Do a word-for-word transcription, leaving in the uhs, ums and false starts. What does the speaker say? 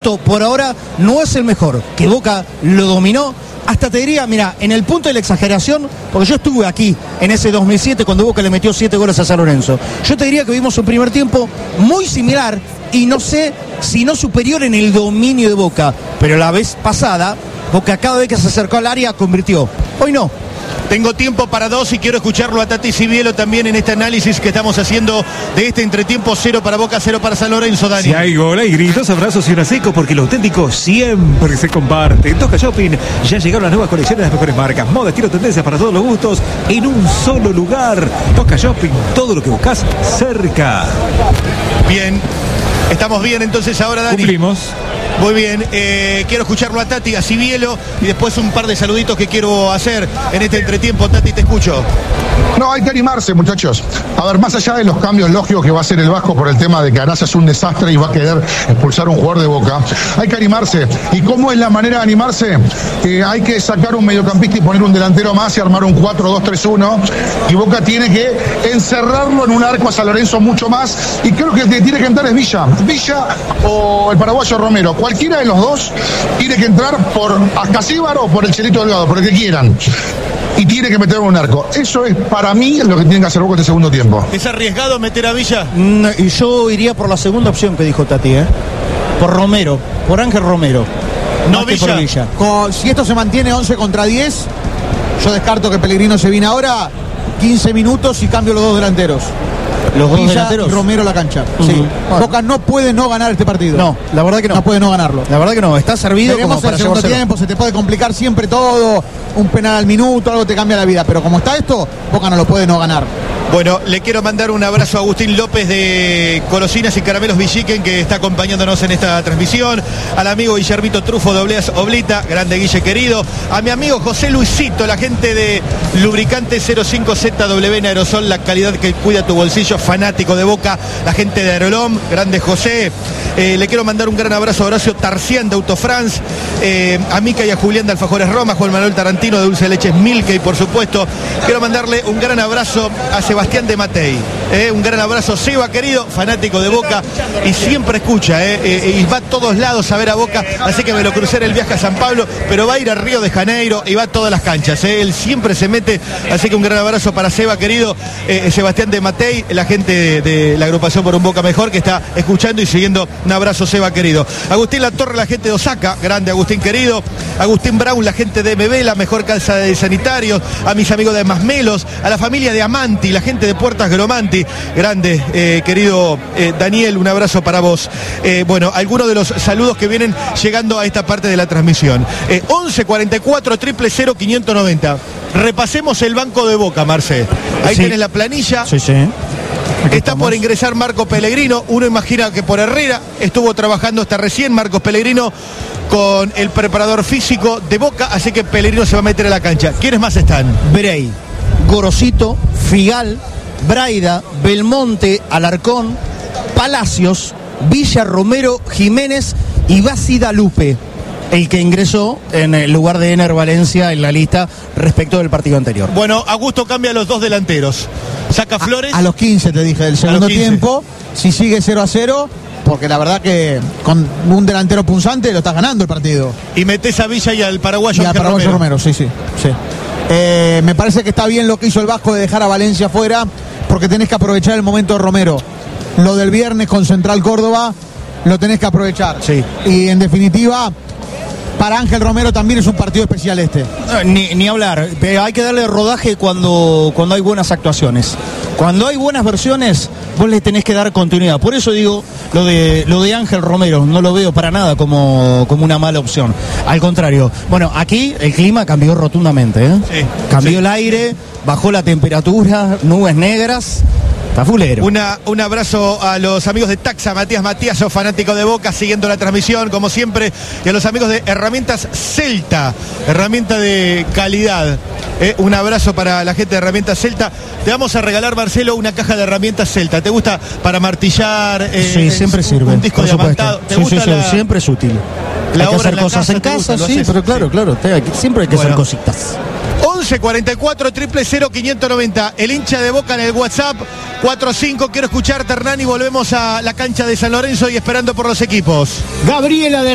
producto por ahora no es el mejor, que Boca lo dominó. Hasta te diría, mira, en el punto de la exageración, porque yo estuve aquí en ese dos mil siete cuando Boca le metió siete goles a San Lorenzo. Yo te diría que vimos un primer tiempo muy similar y no sé si no superior en el dominio de Boca, pero la vez pasada, Boca cada vez que se acercó al área convirtió. Hoy no. Tengo tiempo para dos y quiero escucharlo a Tati Sibielo también en este análisis que estamos haciendo de este entretiempo. Cero para Boca, cero para San Lorenzo, Dani. Si hay gol, hay gritos, abrazos y un seco, porque lo auténtico siempre se comparte. En Tosca Shopping ya llegaron las nuevas colecciones de las mejores marcas, moda, estilo, tendencias para todos los gustos en un solo lugar. Tosca Shopping, todo lo que buscas cerca. Bien, estamos bien entonces ahora, Dani. Cumplimos. Muy bien, eh, quiero escucharlo a Tati, a Sibielo, y después un par de saluditos que quiero hacer en este entretiempo. Tati, te escucho. No, hay que animarse, muchachos. A ver, más allá de los cambios lógicos que va a hacer el Vasco por el tema de que Arasa es un desastre y va a querer expulsar a un jugador de Boca, hay que animarse. ¿Y cómo es la manera de animarse? Eh, hay que sacar un mediocampista y poner un delantero más y armar un cuatro dos tres uno. Y Boca tiene que encerrarlo en un arco a San Lorenzo mucho más. Y creo que el que tiene que entrar es Villa. Villa o el paraguayo Romero. Cualquiera de los dos tiene que entrar por Ascasíbar o por el Chelito Delgado, por el que quieran. Y tiene que meter un arco. Eso es para mí lo que tiene que hacer Boca este segundo tiempo. ¿Es arriesgado meter a Villa? No, y yo iría por la segunda opción que dijo Tati, ¿eh? Por Romero, por Ángel Romero. No Villa. Por Villa. Con, si esto se mantiene once contra diez, yo descarto que Pellegrino se viene ahora, quince minutos y cambio los dos delanteros. Los dos Villa delanteros. y Romero a la cancha. Uh-huh. Sí. Bueno. Boca no puede no ganar este partido. No, la verdad que no. No puede no ganarlo. La verdad que no, está servido Veremos como para el segundo llevárselo. tiempo, se te puede complicar siempre todo, un penal al minuto, algo te cambia la vida, pero como está esto, Boca no lo puede no ganar. Bueno, le quiero mandar un abrazo a Agustín López de Golosinas y Caramelos Villiquen, que está acompañándonos en esta transmisión, al amigo Guillermito Trufo de Obleas Oblita, grande Guille querido, a mi amigo José Luisito, la gente de Lubricante cero cinco Z W en Aerosol, la calidad que cuida tu bolsillo, fanático de Boca, la gente de Aerolom, grande José. Eh, le quiero mandar un gran abrazo a Horacio Tarcián de Autofrance, eh, a Mica y a Julián de Alfajores Roma, Juan Manuel Tarantino de Dulce de Leches Milka, y por supuesto quiero mandarle un gran abrazo a Sebastián de Matei, eh, un gran abrazo, Seba querido, fanático de Boca y siempre escucha, eh, eh, y va a todos lados a ver a Boca, así que me lo crucé en el viaje a San Pablo, pero va a ir a Río de Janeiro y va a todas las canchas, eh, él siempre se mete, así que un gran abrazo para Seba querido, eh, Sebastián de Matei, la gente de, de la agrupación Por un Boca Mejor que está escuchando y siguiendo. Un abrazo, Seba querido. Agustín Latorre, la gente de Osaka, grande Agustín querido. Agustín Brown, la gente de M B, la mejor calza de sanitarios. A mis amigos de Masmelos, a la familia de Amanti, la gente de Puertas Gromanti, grande, eh, querido eh, Daniel, un abrazo para vos. Eh, bueno, algunos de los saludos que vienen llegando a esta parte de la transmisión. Eh, once cuarenta y cuatro, cero cero cero, quinientos noventa. Repasemos el banco de Boca, Marce. Ahí sí. tenés la planilla. Sí, sí. Está estamos. por ingresar Marco Pellegrino, uno imagina que por Herrera, estuvo trabajando hasta recién Marcos Pellegrino con el preparador físico de Boca, así que Pellegrino se va a meter a la cancha. ¿Quiénes más están? Brey, Gorosito, Figal, Braida, Belmonte, Alarcón, Palacios, Villa, Romero, Jiménez y Básida Lupe, el que ingresó en el lugar de Ener Valencia en la lista respecto del partido anterior. Bueno, Augusto cambia a los dos delanteros. Saca Flores. A, a los quince te dije del segundo tiempo, si sigue cero a cero, porque la verdad que con un delantero punzante lo estás ganando el partido. Y metés a Villa y al paraguayo. Y al paraguayo Romero. Romero, sí, sí, sí. Eh, me parece que está bien lo que hizo el Vasco de dejar a Valencia fuera, porque tenés que aprovechar el momento de Romero. Lo del viernes con Central Córdoba lo tenés que aprovechar. Sí. Y en definitiva, para Ángel Romero también es un partido especial este. No, ni, ni hablar, pero hay que darle rodaje cuando, cuando hay buenas actuaciones. Cuando hay buenas versiones, vos le tenés que dar continuidad. Por eso digo, lo de lo de Ángel Romero, no lo veo para nada como, como una mala opción. Al contrario, bueno, aquí el clima cambió rotundamente, ¿eh? Sí, cambió sí. el aire, bajó la temperatura, nubes negras. Está fulero. Una, un abrazo a los amigos de Taxa, Matías Matías, fanático de Boca, siguiendo la transmisión, como siempre, y a los amigos de Herramientas Celta, herramienta de calidad. Eh, un abrazo para la gente de Herramientas Celta. Te vamos a regalar, Marcelo, una caja de Herramientas Celta. ¿Te gusta para martillar? Eh, sí, siempre un, sirve. Un disco por diamantado. supuesto. ¿Te sí, gusta sí, la, sí, siempre es útil. la hay que hacer obra en cosas la en casa, gusta, sí, haces? pero claro, Sí. claro. Te, siempre hay que Bueno. hacer cositas. once cuarenta y cuatro, cero cero cero, quinientos noventa. El hincha de Boca en el WhatsApp cuatro cinco. Quiero escucharte, Hernán, y volvemos a la cancha de San Lorenzo y esperando por los equipos. Gabriela de